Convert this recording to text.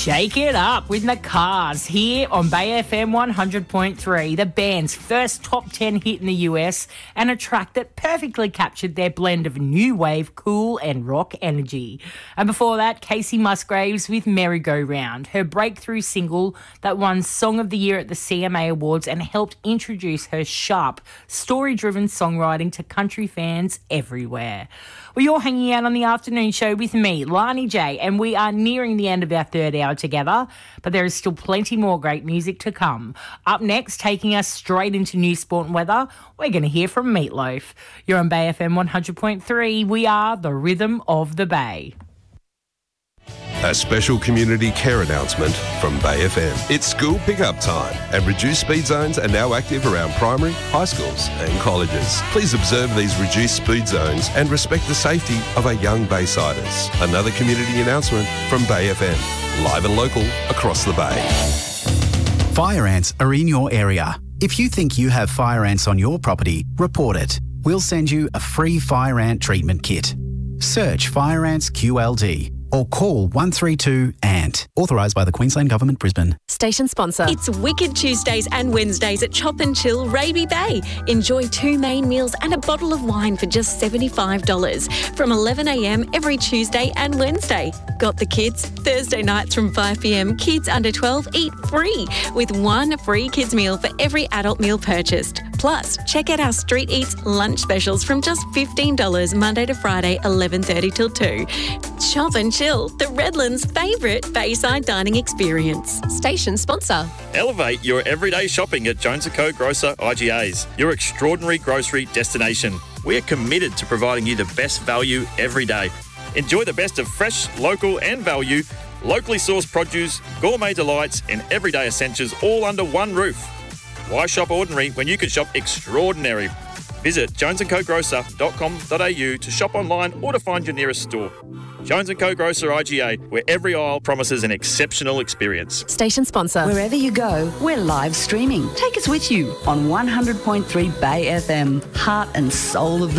Shake it up with the Cars here on Bay FM 100.3, the band's first top 10 hit in the US and a track that perfectly captured their blend of new wave, cool and rock energy. And before that, Casey Musgraves with Merry Go Round, her breakthrough single that won Song of the Year at the CMA Awards and helped introduce her sharp, story-driven songwriting to country fans everywhere. Well, you're hanging out on the afternoon show with me, Lani J, and we are nearing the end of our third hour together, but there is still plenty more great music to come. Up next, taking us straight into news, sport and weather, we're going to hear from Meatloaf. You're on Bay FM 100.3. We are the rhythm of the Bay. A special community care announcement from Bay FM. It's school pickup time and reduced speed zones are now active around primary, high schools and colleges. Please observe these reduced speed zones and respect the safety of our young Baysiders. Another community announcement from Bay FM. Live and local across the Bay. Fire ants are in your area. If you think you have fire ants on your property, report it. We'll send you a free fire ant treatment kit. Search Fire Ants QLD or call 132-ANT. Authorised by the Queensland Government, Brisbane. Station sponsor. It's Wicked Tuesdays and Wednesdays at Chop and Chill, Raby Bay. Enjoy 2 main meals and a bottle of wine for just $75 from 11am every Tuesday and Wednesday. Got the kids? Thursday nights from 5pm, kids under 12 eat free with 1 free kids meal for every adult meal purchased. Plus, check out our Street Eats lunch specials from just $15 Monday to Friday, 11:30 till 2. Chop and Chill, the Redlands' favourite Bayside dining experience. Station sponsor. Elevate your everyday shopping at Jones & Co Grocer IGAs, your extraordinary grocery destination. We are committed to providing you the best value every day. Enjoy the best of fresh, local and value, locally sourced produce, gourmet delights and everyday essentials all under one roof. Why shop ordinary when you can shop extraordinary? Visit jonesandcogrocer.com.au to shop online or to find your nearest store. Jones & Co Grocer IGA, where every aisle promises an exceptional experience. Station sponsor. Wherever you go, we're live streaming. Take us with you on 100.3 Bay FM, heart and soul of the